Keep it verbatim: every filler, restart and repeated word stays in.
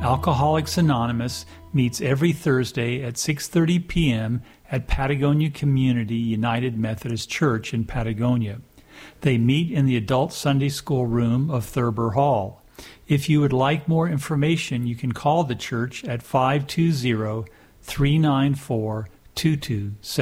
Alcoholics Anonymous meets every Thursday at six thirty p.m. at Patagonia Community United Methodist Church in Patagonia. They meet in the Adult Sunday School room of Thurber Hall. If you would like more information, you can call the church at five two zero, three nine four, two two seven.